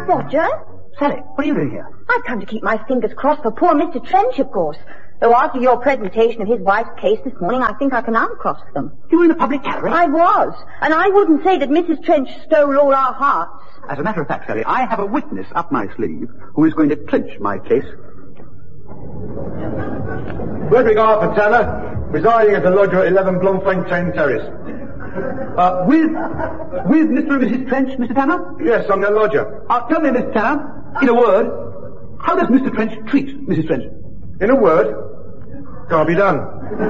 Roger? Sally, what are you doing here? I've come to keep my fingers crossed for poor Mr. Trench, of course. Though after your presentation of his wife's case this morning, I think I can uncross them. You were in a public gallery? I was. And I wouldn't say that Mrs. Trench stole all our hearts. As a matter of fact, Sally, I have a witness up my sleeve who is going to clinch my case. Frederick Arthur Tanner, residing at the lodger at 11 Blomfontein Terrace. With Mr. and Mrs. Trench, Mr. Tanner? Yes, I'm the lodger. Tell me, Mr. Tanner, in a word, how does Mr. Trench treat Mrs. Trench? In a word, can't be done.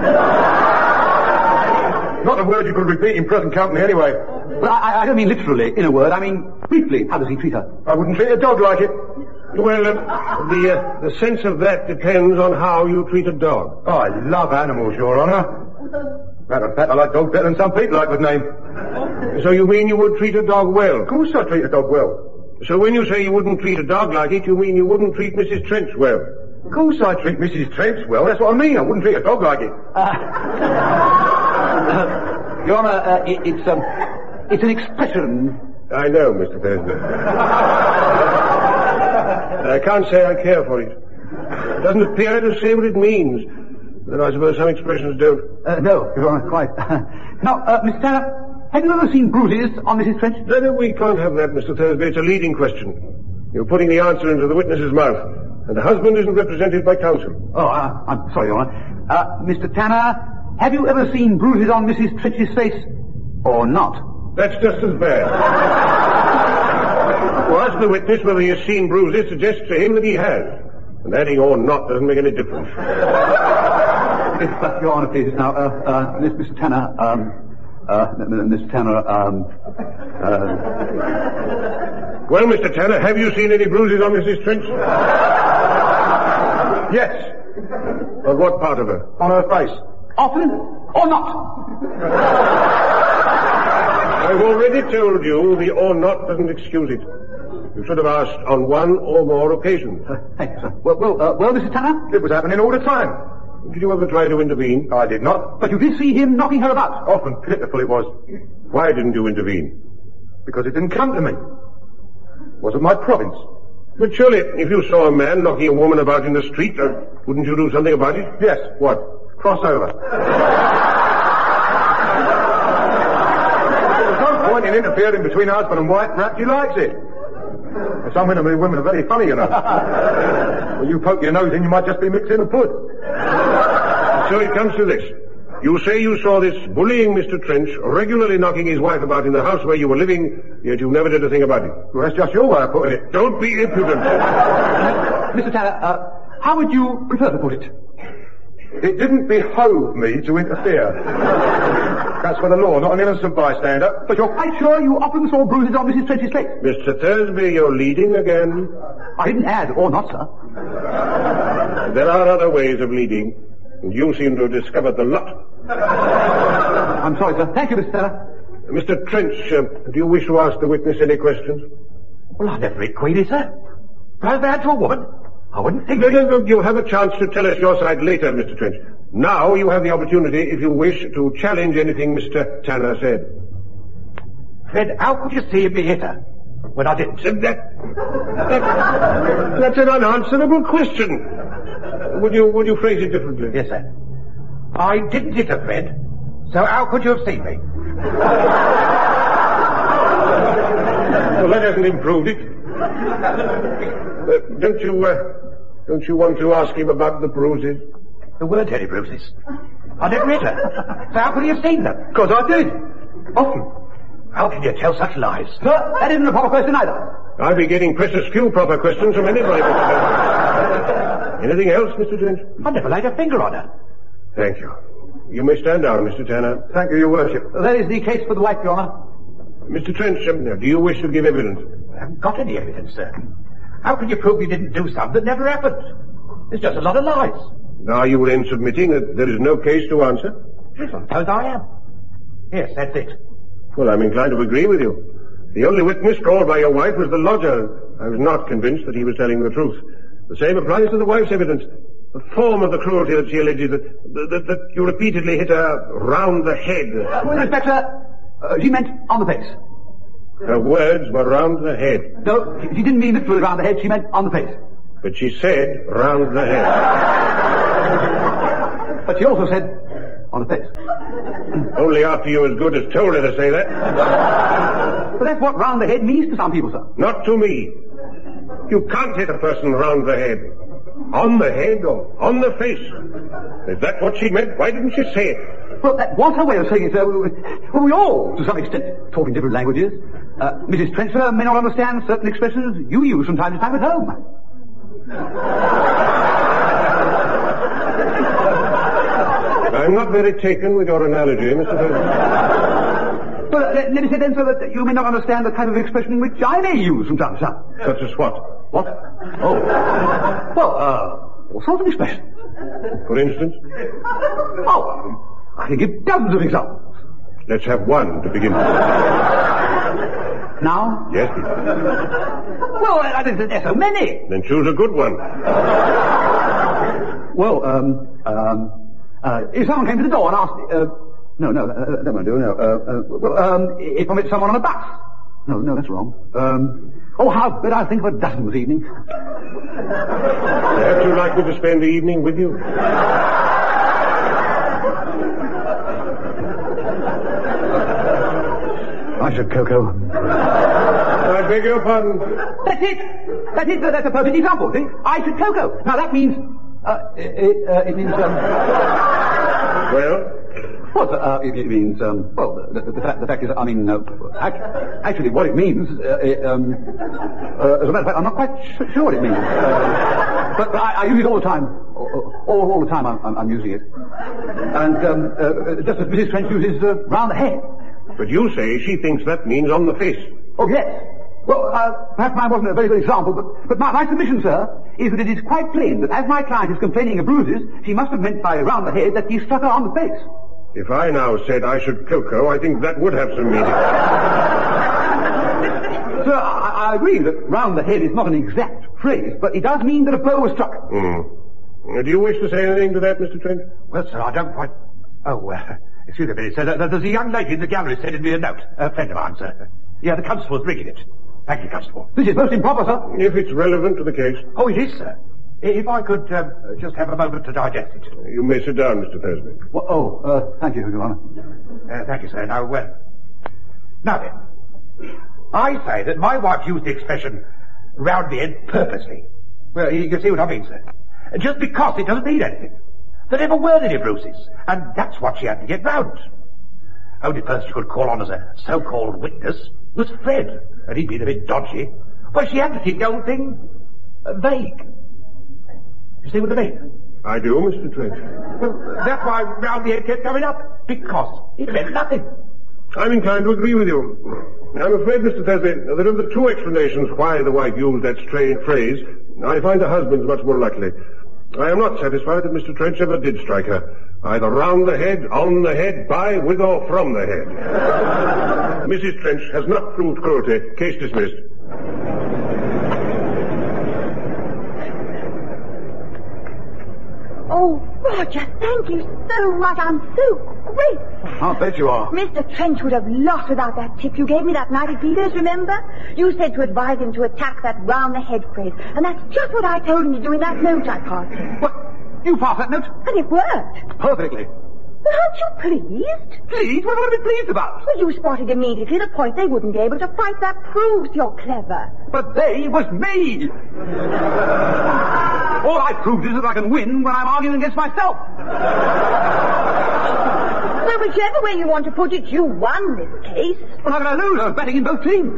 Not a word you could repeat in present company anyway. Well, I don't mean literally, in a word. I mean, briefly, how does he treat her? I wouldn't treat a dog like it. Well, the sense of that depends on how you treat a dog. Oh, I love animals, Your Honour. Matter of fact, I like dogs better than some people I could name. So you mean you would treat a dog well? Of course I treat a dog well. So when you say you wouldn't treat a dog like it, you mean you wouldn't treat Mrs. Trench well? Of course I treat Mrs. Trench well. That's what I mean. I wouldn't treat a dog like it. Your Honour, it's an expression. I know, Mr. Thursby. I can't say I care for it. It doesn't appear to say what it means. Then I suppose some expressions don't. No, Your Honour, quite. Now, Mr. Tanner, have you ever seen bruises on Mrs. Trench? No, we can't have that, Mr. Thursby. It's a leading question. You're putting the answer into the witness's mouth. And the husband isn't represented by counsel. Oh, I'm sorry, Your Honour. Mr. Tanner, have you ever seen bruises on Mrs. Trench's face? Or not? That's just as bad. Well, ask the witness whether he has seen bruises suggests to him that he has. And adding or not doesn't make any difference. Your Honour, please. Now, Mr. Tanner, Mr. Tanner, Well, Mr. Tanner, have you seen any bruises on Mrs. Trench? Yes. On what part of her? On her face. Often or not? I've already told you the or not doesn't excuse it. You should have asked on one or more occasions. Thank you, sir. Well, Mr. Tanner? It was happening all the time. Did you ever try to intervene? I did not. But you did see him knocking her about. Often pitiful it was. Why didn't you intervene? Because it didn't come to me. It wasn't my province. But surely, if you saw a man knocking a woman about in the street, wouldn't you do something about it? Yes. What? Cross over. There's no point in interfering between husband and wife. Perhaps he likes it. Some women are very funny, you know. When you poke your nose in, you might just be mixing a pud. So it comes to this. You say you saw this bullying Mr. Trench regularly knocking his wife about in the house where you were living, yet you never did a thing about it. Well, that's just your way of putting it. Don't be impudent. Mr. Tanner, how would you prefer to put it? It didn't behove me to interfere. That's for the law, not an innocent bystander. But you're quite sure you often saw bruises on Mrs. Trench's face? Mr. Thursby, you're leading again. I didn't add or not, sir. There are other ways of leading, and you seem to have discovered the lot. I'm sorry, sir. Thank you, Mr. Tanner. Mr. Trench, do you wish to ask the witness any questions? Well, I never read queries, sir. Drive bad to a woman? I wouldn't think... No, you'll have a chance to tell us your side later, Mr. Trench. Now you have the opportunity, if you wish, to challenge anything Mr. Tanner said. Fred, how could you see me hit her when I didn't? That's an unanswerable question. Would you phrase it differently? Yes, sir. I didn't hit her, Fred. So how could you have seen me? Well, that hasn't improved it. Don't you want to ask him about the bruises? There weren't any bruises. I never hit her. So how could he have seen them? Because I did. Often. How can you tell such lies? Sir, that isn't a proper question either. I'll be getting precious few proper questions from anybody. Anything else, Mr. Trench? I never laid a finger on her. Thank you. You may stand down, Mr. Tanner. Thank you, Your Worship. That is the case for the wife, Your Honour. Mr. Trench, do you wish to give evidence? I haven't got any evidence, sir. How can you prove you didn't do something that never happened? There's just a lot of lies. Are you then submitting that there is no case to answer? Yes, I suppose I am. Yes, that's it. Well, I'm inclined to agree with you. The only witness called by your wife was the lodger. I was not convinced that he was telling the truth. The same applies to the wife's evidence. The form of the cruelty that she alleges, that you repeatedly hit her round the head. Well, Inspector, she meant on the face. Her words were round the head. No, she didn't mean literally round the head, she meant on the face. But she said round the head. But she also said on the face. Only after you as good as told her to say that. But that's what round the head means to some people, sir. Not to me. You can't hit a person round the head. On the head or on the face. Is that what she meant? Why didn't she say it? Well, that was her way of saying it, sir. Well, we all, to some extent, talk in different languages. Mrs. Trent, sir, may not understand certain expressions you use from time to time at home. I'm not very taken with your analogy, Mr. Ferguson. Well, let me say then, sir, that you may not understand the type of expression which I may use from time to time. Such as what? What? Oh. Well, all sorts of expressions. For instance? Oh, I can give dozens of examples. Let's have one to begin with. Now? Yes, please. Well, there's so many. Then choose a good one. Well, if someone came to the door and asked, no, that won't do, no. If I met someone on a bus. No, that's wrong. How did I think of a dozen this evening? Perhaps you'd like me to spend the evening with you? I should, Coco. I beg your pardon. That's it. That's a perfect example, see? I should, Coco. Now that means, it means, Well? Well, it means, the fact is, I mean, actually what it means, as a matter of fact, I'm not quite sure what it means. But I use it all the time. All the time I'm using it. And, just as Mrs. Trent uses, round the head. But you say she thinks that means on the face. Oh, yes. Well, perhaps mine wasn't a very good example, but my submission, sir, is that it is quite plain that as my client is complaining of bruises, she must have meant by round the head that he struck her on the face. If I now said I should Coco, I think that would have some meaning. Sir, I agree that round the head is not an exact phrase, but it does mean that a blow was struck. Do you wish to say anything to that, Mr. Trent? Well, sir, I don't quite... excuse me a minute, sir. There's a young lady in the gallery sending me a note. A friend of mine, sir. Yeah, the constable's bringing it. Thank you, Constable. This is most improper, sir. If it's relevant to the case. Oh, it is, sir. If I could just have a moment to digest it. You may sit down, Mr. Thursby. Thank you, Your Honour. Thank you, sir. Now then. I say that my wife used the expression round the head purposely. Well, you see what I mean, sir. Just because it doesn't mean anything. There never were any bruises, and that's what she had to get round. Only person she could call on as a so-called witness was Fred, and he'd been a bit dodgy. Well, she had to keep the whole thing vague. You see what I mean? I do, Mr. Trent. Well, that's why round the head kept coming up, because it meant nothing. I'm inclined to agree with you. I'm afraid, Mr. Thursby, that of the two explanations why the wife used that strange phrase, I find the husband's much more likely. I am not satisfied that Mr. Trench ever did strike her, either round the head, on the head, by, with, or from the head. Mrs. Trench has not proved cruelty. Case dismissed. Oh, Roger, thank you so much. I'm so grateful. I'll bet you are. Mr. Trench would have lost without that tip you gave me that night at Peter's, remember? You said to advise him to attack that round-the-head phrase, and that's just what I told him to do in that note I passed him. What? You passed that note? And it worked. Perfectly. But aren't you pleased? Pleased? What would I be pleased about? Well, you spotted immediately the point they wouldn't be able to fight. That proves you're clever. But they was me. All I proved is that I can win when I'm arguing against myself. So whichever way you want to put it, you won this case. Well, how can I lose? I was betting in both teams.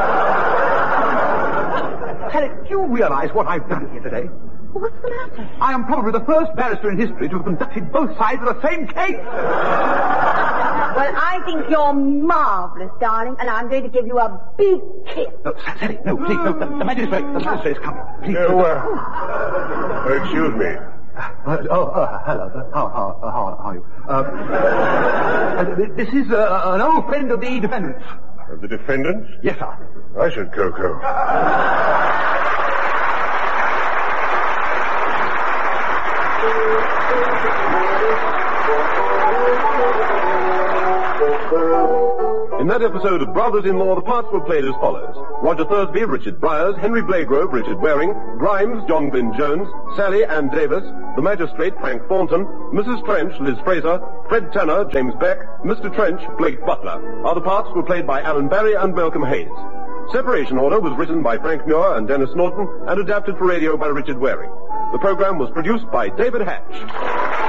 Helen, do you realize what I've done here today? What's the matter? I am probably the first barrister in history to have conducted both sides of the same case. Well, I think you're marvellous, darling, and I'm going to give you a big kiss. No, Sally, no, please, no, the magistrate's coming. Please. Excuse me. Hello. How are you? This is an old friend of the defendants. Of the defendants? Yes, sir. I should Coco. In In that episode of Brothers-in-Law, the parts were played as follows. Roger Thursby, Richard Bryars, Henry Blagrove, Richard Waring, Grimes, John Glyn Jones, Sally, Ann Davis, the Magistrate, Frank Thornton, Mrs. Trench, Liz Fraser, Fred Tanner, James Beck, Mr. Trench, Blake Butler. Other parts were played by Alan Barry and Malcolm Hayes. Separation Order was written by Frank Muir and Dennis Norton and adapted for radio by Richard Waring. The program was produced by David Hatch.